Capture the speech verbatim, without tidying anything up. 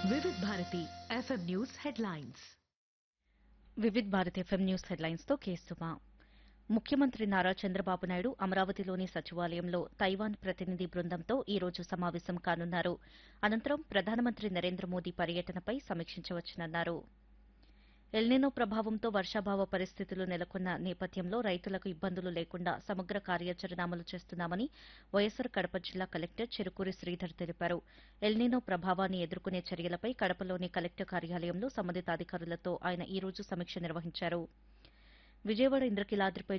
వివిధ Bharati FM news headlines. Vividh Bharat FM news headlines తో కేసుమా. ముఖ్యమంత్రి నారా చంద్రబాబు నాయుడు అమరావతిలోని సచివాలయంలో తైవాన్ ప్రతినిధి బృందంతో ఈ రోజు సమావేశం కానున్నారు. అనంతరం ప్రధానమంత్రి నరేంద్ర మోదీ పర్యటనపై సమీక్షించవచ్చునన్నారు. ఎల్నినో ప్రభావంతో వర్షాభావ పరిస్థితులు నెలకొన్న నేపథ్యంలో రైతులకు ఇబ్బందులు లేకుండా సమగ్ర కార్యాచరణ అమలు చేస్తున్నామని వైఎస్సార్ కడప జిల్లా కలెక్టర్ చెరుకూరి శ్రీధర్ తెలిపారు. ఎల్నినో ప్రభావాన్ని ఎదుర్కొనే చర్యలపై కడపలోని కలెక్టర్ కార్యాలయంలో సంబంధిత అధికారులతో ఆయన ఈ రోజు సమీక్ష నిర్వహించారు. విజయవాడ ఇంద్రకీలాద్రిపై